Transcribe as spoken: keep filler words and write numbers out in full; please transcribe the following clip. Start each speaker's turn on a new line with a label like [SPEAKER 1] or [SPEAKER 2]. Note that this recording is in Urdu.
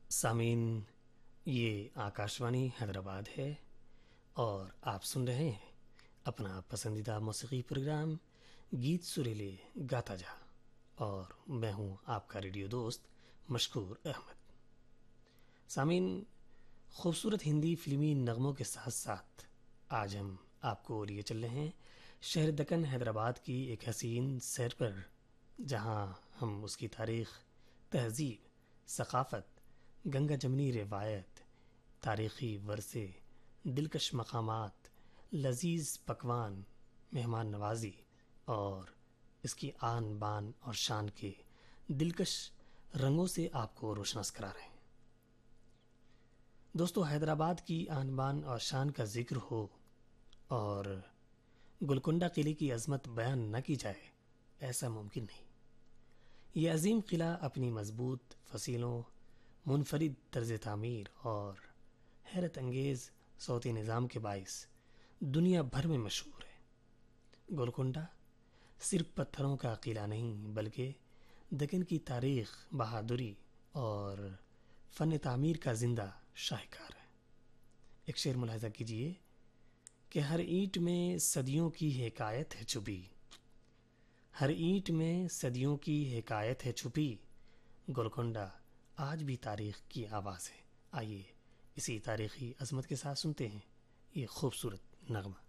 [SPEAKER 1] سامعین، یہ آکاشوانی حیدرآباد ہے اور آپ سن رہے ہیں اپنا پسندیدہ موسیقی پروگرام گیت سریلے گاتا جا، اور میں ہوں آپ کا ریڈیو دوست مشکور احمد۔ سامعین، خوبصورت ہندی فلمی نغموں کے ساتھ ساتھ آج ہم آپ کو لیے چل رہے ہیں شہر دکن حیدرآباد کی ایک حسین سیر پر، جہاں ہم اس کی تاریخ، تہذیب، ثقافت، گنگا جمنی روایت، تاریخی ورثے، دلکش مقامات، لذیذ پکوان، مہمان نوازی اور اس کی آن بان اور شان کے دلکش رنگوں سے آپ کو روشناس کرا رہے ہیں۔ دوستو، حیدرآباد کی آن بان اور شان کا ذکر ہو اور گولکنڈہ قلعے کی عظمت بیان نہ کی جائے، ایسا ممکن نہیں۔ یہ عظیم قلعہ اپنی مضبوط فصیلوں، منفرد طرز تعمیر اور حیرت انگیز صوتی نظام کے باعث دنیا بھر میں مشہور ہے۔ گولکنڈہ صرف پتھروں کا قلعہ نہیں، بلکہ دکن کی تاریخ، بہادری اور فن تعمیر کا زندہ شاہکار ہے۔ ایک شعر ملاحظہ کیجئے کہ ہر اینٹ میں صدیوں کی حکایت ہے چھپی، ہر اینٹ میں صدیوں کی حکایت ہے چھپی، گولکنڈہ آج بھی تاریخ کی آواز ہے۔ آئیے اسی تاریخی عظمت کے ساتھ سنتے ہیں یہ خوبصورت نغمہ۔